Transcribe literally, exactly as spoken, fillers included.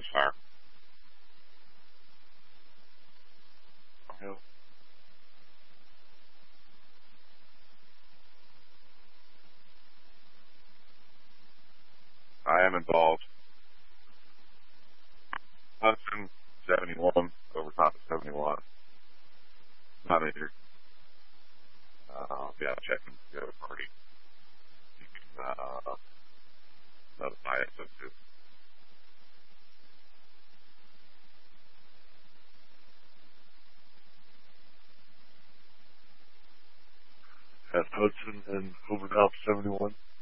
fire. I am involved. Hudson, seventy-one, over top of seventy-one. Not injured. Uh, yeah, checking the other party. You can, uh, notify us of this. That's Hudson and over top seventy-one.